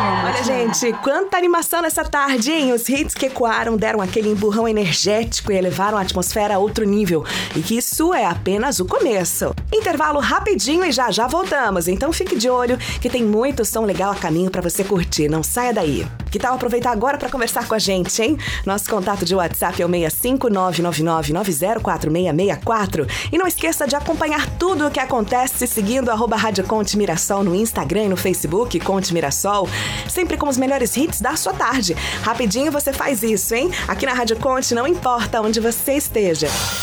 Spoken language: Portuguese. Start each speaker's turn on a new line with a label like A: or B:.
A: Olha, gente, quanta animação nessa tarde, hein? Os hits que ecoaram deram aquele emburrão energético e elevaram a atmosfera a outro nível. E que isso é apenas o começo. Intervalo rapidinho e já voltamos. Então fique de olho que tem muito som legal a caminho pra você curtir. Não saia daí. Que tal aproveitar agora pra conversar com a gente, hein? Nosso contato de WhatsApp é o 65999904664. E não esqueça de acompanhar tudo o que acontece seguindo @Rádio Conte Mirassol no Instagram e no Facebook, Conte Mirassol. Sempre com os melhores hits da sua tarde. Rapidinho você faz isso, hein? Aqui na Rádio Conte, não importa onde você esteja.